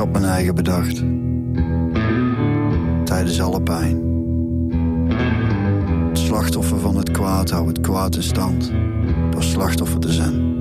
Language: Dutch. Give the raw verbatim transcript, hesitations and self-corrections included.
had mijn eigen bedacht. Tijdens alle pijn. Het slachtoffer van het kwaad houdt het kwaad in stand. Door slachtoffer te zijn.